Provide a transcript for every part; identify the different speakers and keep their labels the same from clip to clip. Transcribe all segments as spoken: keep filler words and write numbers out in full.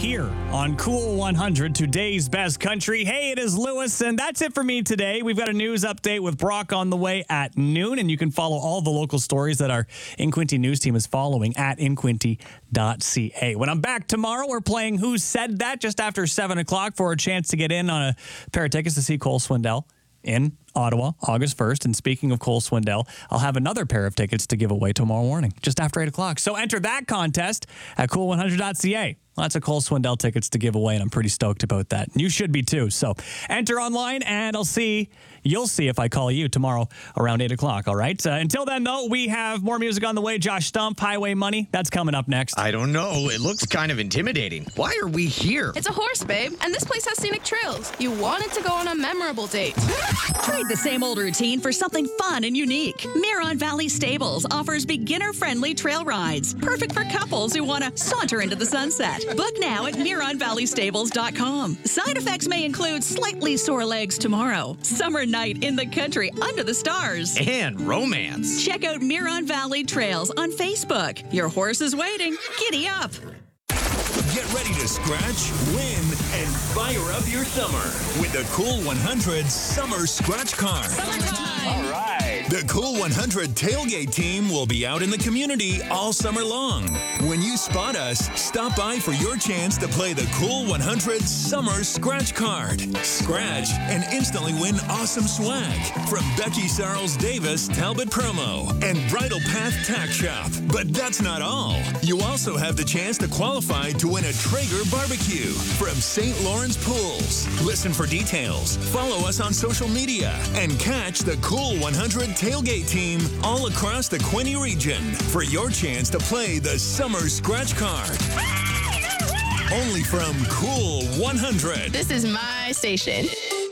Speaker 1: here on Cool one hundred, today's best country. Hey, it is Lewis, and that's it for me today. We've got a news update with Brock on the way at noon, and you can follow all the local stories that our InQuinte news team is following at inquinte dot c a. When I'm back tomorrow, we're playing Who Said That just after seven o'clock for a chance to get in on a pair of tickets to see Cole Swindell in Ottawa, August first. And speaking of Cole Swindell, I'll have another pair of tickets to give away tomorrow morning, just after eight o'clock. So enter that contest at cool one hundred dot c a. Lots of Cole Swindell tickets to give away, and I'm pretty stoked about that. You should be too. So enter online, and I'll see, you'll see if I call you tomorrow around eight o'clock, all right? Uh, until then, though, we have more music on the way. Josh Stump, Highway Money, that's coming up next.
Speaker 2: I don't know. It looks kind of intimidating. Why are we here?
Speaker 3: It's a horse, babe, and this place has scenic trails. You wanted to go on a memorable date.
Speaker 4: Trade the same old routine for something fun and unique. Miron Valley Stables offers beginner-friendly trail rides, perfect for couples who want to saunter into the sunset. Book now at miron valley stables dot com. Side effects may include slightly sore legs tomorrow, summer night in the country under the stars,
Speaker 2: and romance.
Speaker 4: Check out Miron Valley Trails on Facebook. Your horse is waiting. Giddy up.
Speaker 5: Get ready to scratch, win, and fire up your summer with the Cool one hundred Summer Scratch Card.
Speaker 6: All right.
Speaker 5: The Cool one hundred tailgate team will be out in the community all summer long. When you spot us, stop by for your chance to play the Cool one hundred Summer Scratch Card. Scratch and instantly win awesome swag from Becky Sarles Davis Talbot Promo and Bridal Path Tack Shop. But that's not all. You also have the chance to qualify to win a Traeger barbecue from Saint Lawrence Pools. Listen for details, follow us on social media, and catch the Cool one hundred tailgate team all across the Quinte region for your chance to play the Summer Scratch Card. Only from Cool one hundred.
Speaker 3: This is my station.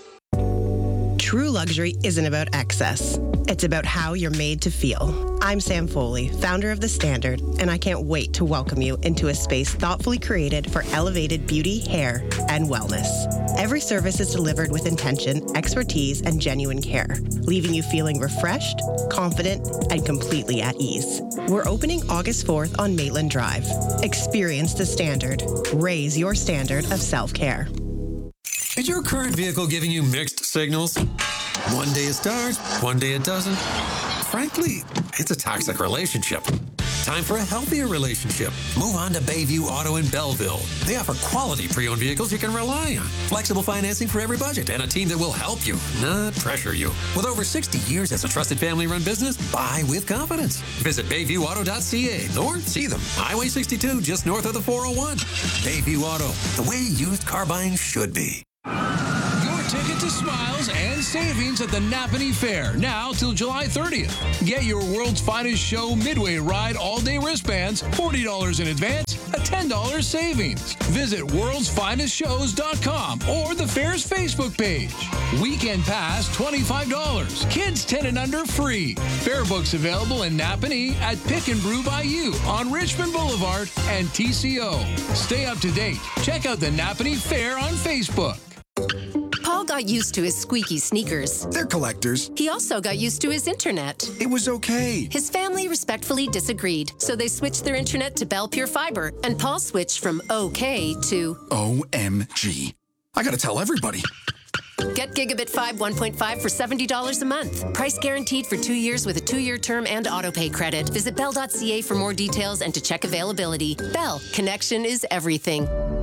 Speaker 7: True luxury isn't about excess. It's about how you're made to feel. I'm Sam Foley, founder of The Standard, and I can't wait to welcome you into a space thoughtfully created for elevated beauty, hair, and wellness. Every service is delivered with intention, expertise, and genuine care, leaving you feeling refreshed, confident, and completely at ease. We're opening August fourth on Maitland Drive. Experience The Standard. Raise your standard of self-care.
Speaker 8: Is your current vehicle giving you mixed signals? One day it starts, one day it doesn't. Frankly, it's a toxic relationship. Time for a healthier relationship. Move on to Bayview Auto in Belleville. They offer quality pre-owned vehicles you can rely on. Flexible financing for every budget and a team that will help you, not pressure you. With over sixty years as a trusted family-run business, buy with confidence. Visit bayview auto dot c a or see them. Highway sixty-two, just north of the four oh one. Bayview Auto, the way used car buying should be.
Speaker 9: Your ticket to smiles and savings at the Napanee Fair, now till July thirtieth. Get your world's finest show Midway Ride all-day wristbands, forty dollars in advance, a ten dollars savings. Visit worlds finest shows dot com or the fair's Facebook page. Weekend pass, twenty-five dollars. Kids ten and under, free. Fair books available in Napanee at Pick and Brew by You on Richmond Boulevard and T C O. Stay up to date. Check out the Napanee Fair on Facebook.
Speaker 10: Paul got used to his squeaky sneakers.
Speaker 11: They're collectors.
Speaker 10: He also got used to his internet.
Speaker 11: It was okay.
Speaker 10: His family respectfully disagreed, so they switched their internet to Bell Pure Fiber, and Paul switched from okay to
Speaker 11: O M G. I gotta tell everybody.
Speaker 10: Get Gigabit five one point five for seventy dollars a month. Price guaranteed for two years with a two-year term and autopay credit. Visit bell dot c a for more details and to check availability. Bell, connection is everything.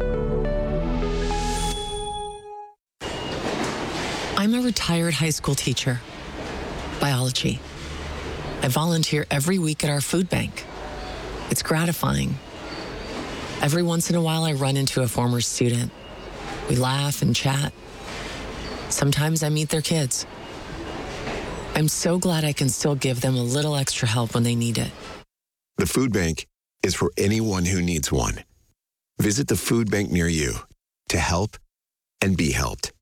Speaker 12: I'm a retired high school teacher, biology. I volunteer every week at our food bank. It's gratifying. Every once in a while, I run into a former student. We laugh and chat. Sometimes I meet their kids. I'm so glad I can still give them a little extra help when they need it.
Speaker 13: The food bank is for anyone who needs one. Visit the food bank near you to help and be helped.